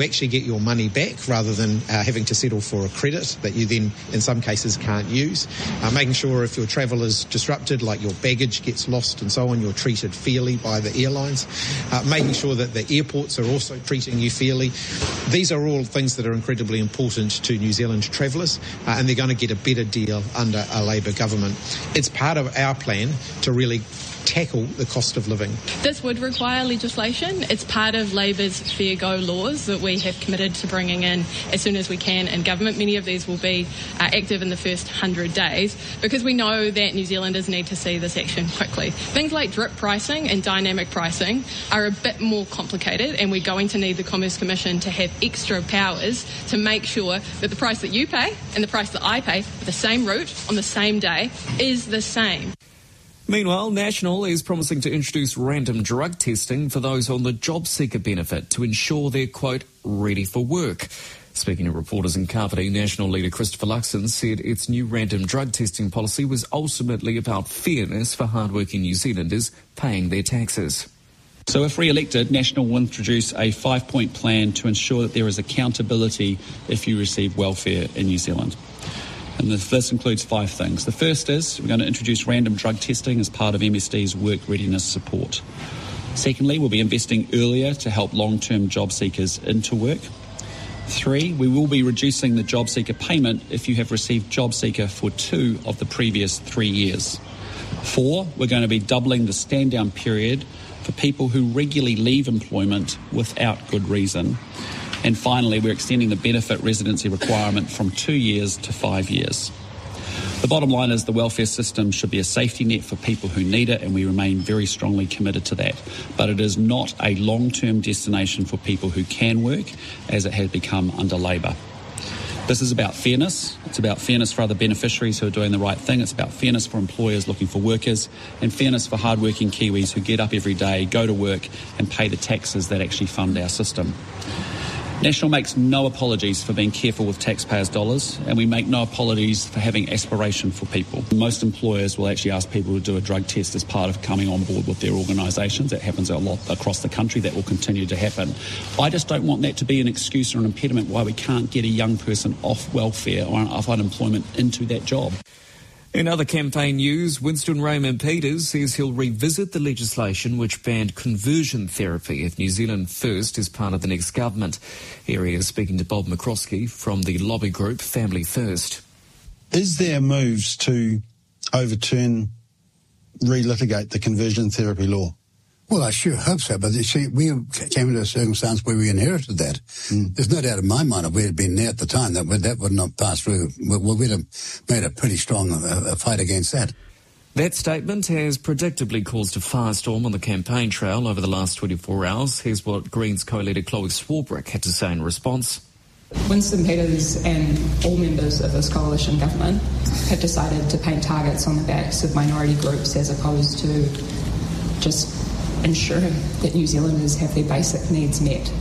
actually get your money back rather than having to settle for a credit that you then in some cases can't use. Making sure if your travel is disrupted, like your baggage gets lost and so on, you're treated fairly by the airlines. Making sure that the airports are also treating you fairly. These are all things that are incredibly important to New Zealand travellers, and they're going to get a better deal under a Labour government. It's part of our plan to really tackle the cost of living. This would require legislation. It's part of Labour's Fair Go laws that we have committed to bringing in as soon as we can in government. Many of these will be active in the first 100 days because we know that New Zealanders need to see this action quickly. Things like drip pricing and dynamic pricing are a bit more complicated, and we're going to need the Commerce Commission to have extra powers to make sure that the price that you pay and the price that I pay for the same route on the same day is the same. Meanwhile, National is promising to introduce random drug testing for those on the job seeker benefit to ensure they're, quote, ready for work. Speaking to reporters in Kapiti, National leader Christopher Luxon said its new random drug testing policy was ultimately about fairness for hardworking New Zealanders paying their taxes. So if re-elected, National will introduce a 5-point plan to ensure that there is accountability if you receive welfare in New Zealand. And this includes 5 things. The first is we're going to introduce random drug testing as part of MSD's work readiness support. Secondly, we'll be investing earlier to help long-term job seekers into work. 3, we will be reducing the job seeker payment if you have received job seeker for 2 of the previous 3 years. 4, we're going to be doubling the stand-down period for people who regularly leave employment without good reason. And finally, we're extending the benefit residency requirement from 2 years to 5 years. The bottom line is the welfare system should be a safety net for people who need it, and we remain very strongly committed to that. But it is not a long-term destination for people who can work, as it has become under Labour. This is about fairness. It's about fairness for other beneficiaries who are doing the right thing. It's about fairness for employers looking for workers, and fairness for hardworking Kiwis who get up every day, go to work and pay the taxes that actually fund our system. National makes no apologies for being careful with taxpayers' dollars, and we make no apologies for having aspiration for people. Most employers will actually ask people to do a drug test as part of coming on board with their organisations. That happens a lot across the country. That will continue to happen. I just don't want that to be an excuse or an impediment why we can't get a young person off welfare or off unemployment into that job. In other campaign news, Winston Raymond Peters says he'll revisit the legislation which banned conversion therapy if New Zealand First is part of the next government. Here he is speaking to Bob McCroskey from the lobby group Family First. Is there moves to overturn, relitigate the conversion therapy law? Well, I sure hope so, but you see, we came into a circumstance where we inherited that. There's no doubt in my mind if we had been there at the time that would not pass through. We'd have made a pretty strong fight against that. That statement has predictably caused a firestorm on the campaign trail over the last 24 hours. Here's what Greens co-leader Chloe Swarbrick had to say in response. Winston Peters and all members of this coalition government have decided to paint targets on the backs of minority groups as opposed to just ensuring that New Zealanders have their basic needs met.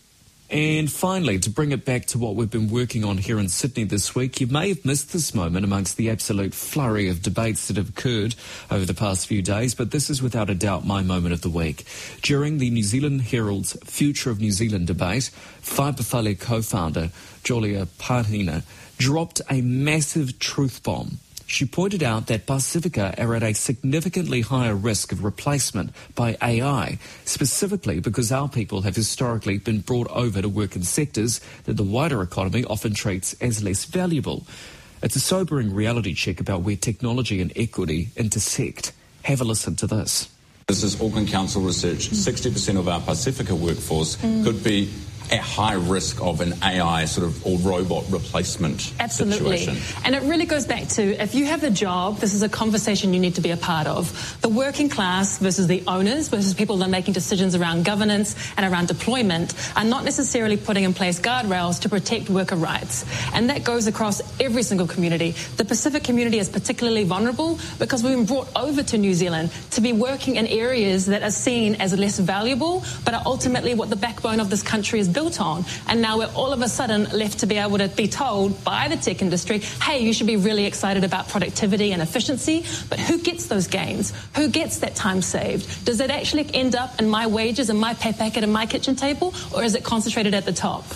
And finally, to bring it back to what we've been working on here in Sydney this week, you may have missed this moment amongst the absolute flurry of debates that have occurred over the past few days, but this is without a doubt my moment of the week. During the New Zealand Herald's Future of New Zealand debate, Whaipawhale co-founder Julia Pahina dropped a massive truth bomb. She pointed out that Pacifica are at a significantly higher risk of replacement by AI, specifically because our people have historically been brought over to work in sectors that the wider economy often treats as less valuable. It's a sobering reality check about where technology and equity intersect. Have a listen to this. This is Auckland Council research. 60% of our Pacifica workforce could be at high risk of an AI or robot replacement situation. And it really goes back to, if you have the job, this is a conversation you need to be a part of. The working class versus the owners versus people that are making decisions around governance and around deployment are not necessarily putting in place guardrails to protect worker rights. And that goes across every single community. The Pacific community is particularly vulnerable because we've been brought over to New Zealand to be working in areas that are seen as less valuable, but are ultimately what the backbone of this country is built built on. And now we're all of a sudden left to be able to be told by the tech industry, hey, you should be really excited about productivity and efficiency, but who gets those gains? Who gets that time saved? Does it actually end up in my wages and my pay packet and my kitchen table, or is it concentrated at the top?